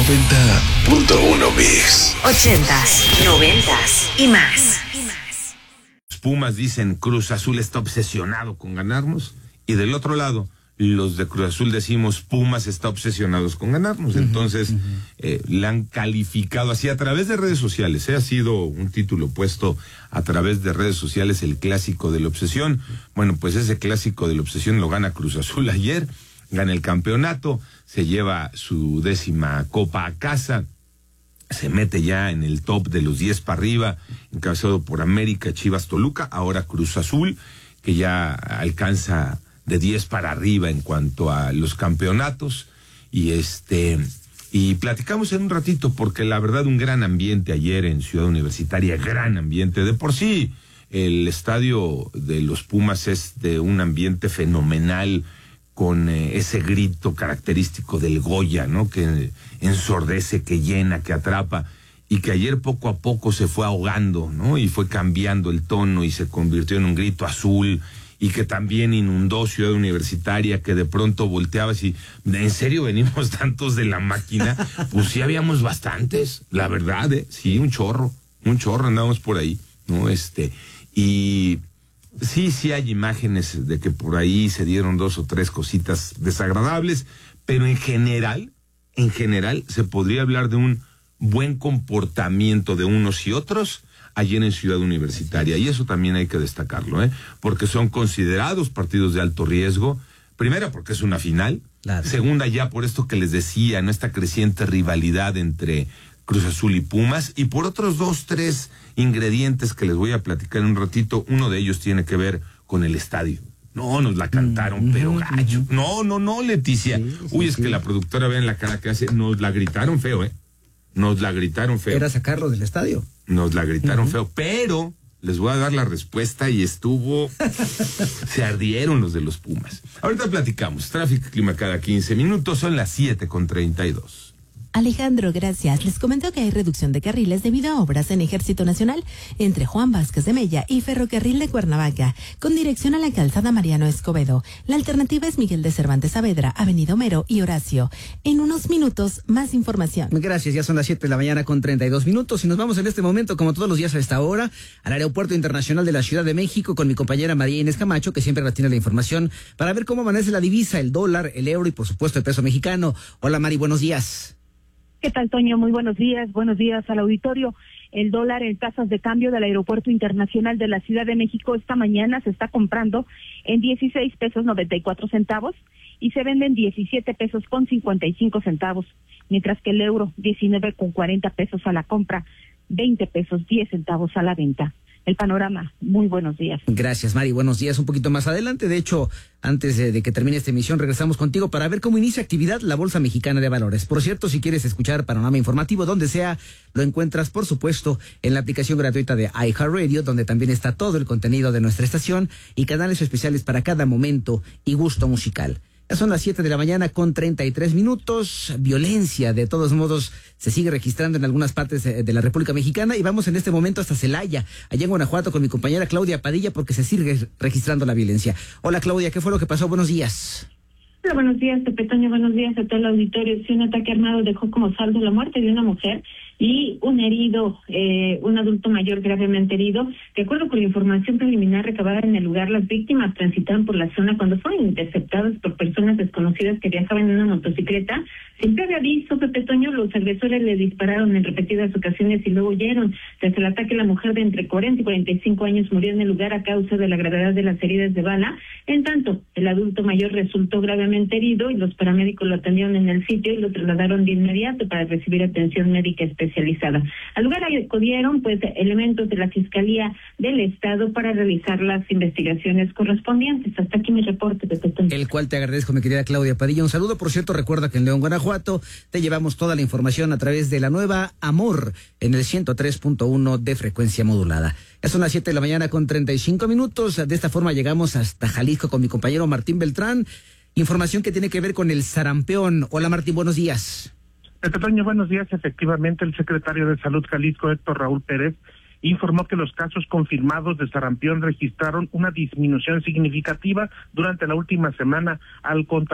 90.1 Mix. 80s, 90s y más. Los Pumas dicen Cruz Azul está obsesionado con ganarnos, y del otro lado los de Cruz Azul decimos Pumas está obsesionados con ganarnos. Entonces le han calificado así a través de redes sociales. Ha sido un título puesto a través de redes sociales, el clásico de la obsesión. Bueno, pues ese clásico de la obsesión lo gana Cruz Azul ayer, gana el campeonato, se lleva su 10ª copa a casa, se mete ya en el top de los 10 para arriba, encabezado por América, Chivas, Toluca, ahora Cruz Azul, que ya alcanza de 10 para arriba en cuanto a los campeonatos, y platicamos en un ratito, porque la verdad un gran ambiente ayer en Ciudad Universitaria, gran ambiente, de por sí el estadio de los Pumas es de un ambiente fenomenal, con ese grito característico del Goya, ¿no? Que ensordece, que llena, que atrapa, y que ayer poco a poco se fue ahogando, ¿no? Y fue cambiando el tono y se convirtió en un grito azul, y que también inundó Ciudad Universitaria, que de pronto volteabas y, ¿en serio venimos tantos de la máquina? Pues sí habíamos bastantes, la verdad, sí, un chorro andábamos por ahí, ¿no? Y sí hay imágenes de que por ahí se dieron 2 o 3 cositas desagradables, pero en general se podría hablar de un buen comportamiento de unos y otros ayer en Ciudad Universitaria, y eso también hay que destacarlo, porque son considerados partidos de alto riesgo, primera porque es una final, claro. Segunda ya por esto que les decía, ¿no? Esta creciente rivalidad entre Cruz Azul y Pumas, y por otros 2, 3 ingredientes que les voy a platicar en un ratito. Uno de ellos tiene que ver con el estadio. No, nos la cantaron, pero gacho. No, Leticia. Sí, es que la productora, vean la cara que hace, nos la gritaron feo, Nos la gritaron feo. Era sacarlo del estadio. Nos la gritaron feo, pero les voy a dar la respuesta y se ardieron los de los Pumas. Ahorita platicamos. Tráfico y clima cada 15 minutos, son las 7:32. Alejandro, gracias. Les comento que hay reducción de carriles debido a obras en Ejército Nacional entre Juan Vázquez de Mella y Ferrocarril de Cuernavaca, con dirección a la calzada Mariano Escobedo. La alternativa es Miguel de Cervantes Saavedra, Avenida Homero y Horacio. En unos minutos, más información. Gracias, ya son las 7 de la mañana con 32 minutos y nos vamos en este momento, como todos los días a esta hora, al Aeropuerto Internacional de la Ciudad de México con mi compañera María Inés Camacho, que siempre tiene la información para ver cómo amanece la divisa, el dólar, el euro y por supuesto el peso mexicano. Hola Mari, buenos días. ¿Qué tal, Toño? Muy buenos días al auditorio. El dólar en tasas de cambio del Aeropuerto Internacional de la Ciudad de México esta mañana se está comprando en 16 pesos 94 centavos y se vende en 17 pesos con 55 centavos, mientras que el euro 19 con 40 pesos a la compra, 20 pesos 10 centavos a la venta. El panorama, muy buenos días. Gracias, Mari, buenos días. Un poquito más adelante, de hecho, antes de que termine esta emisión, regresamos contigo para ver cómo inicia actividad la Bolsa Mexicana de Valores. Por cierto, si quieres escuchar Panorama Informativo, donde sea, lo encuentras, por supuesto, en la aplicación gratuita de iHeartRadio, donde también está todo el contenido de nuestra estación y canales especiales para cada momento y gusto musical. Ya son las 7 de la mañana con 33 minutos. Violencia, de todos modos, se sigue registrando en algunas partes de la República Mexicana y vamos en este momento hasta Celaya, allá en Guanajuato, con mi compañera Claudia Padilla, porque se sigue registrando la violencia. Hola Claudia, ¿qué fue lo que pasó? Buenos días. Hola, buenos días, Pepe Toño, buenos días a todo el auditorio. Sí, un ataque armado dejó como saldo la muerte de una mujer y un herido, un adulto mayor gravemente herido. De acuerdo con la información preliminar recabada en el lugar, las víctimas transitaban por la zona cuando fueron interceptadas por personas desconocidas que viajaban en una motocicleta. Sin previo aviso, Pepe Toño, los agresores le dispararon en repetidas ocasiones y luego huyeron. Tras el ataque, la mujer de entre 40 y 45 años murió en el lugar a causa de la gravedad de las heridas de bala. En tanto, el adulto mayor resultó gravemente herido y los paramédicos lo atendieron en el sitio y lo trasladaron de inmediato para recibir atención médica especializada. Al lugar acudieron elementos de la Fiscalía del Estado para realizar las investigaciones correspondientes. Hasta aquí mi reporte, Pepe Toño. El cual te agradezco, mi querida Claudia Padilla. Un saludo, por cierto, recuerda que en León, Guanajuato, te llevamos toda la información a través de la nueva Amor en el 103.1 de frecuencia modulada. Ya son las 7 de la mañana con 35 minutos. De esta forma llegamos hasta Jalisco con mi compañero Martín Beltrán. Información que tiene que ver con el sarampión. Hola Martín, buenos días. Pepe Toño, buenos días. Efectivamente, el secretario de Salud Jalisco, Héctor Raúl Pérez, informó que los casos confirmados de sarampión registraron una disminución significativa durante la última semana al contar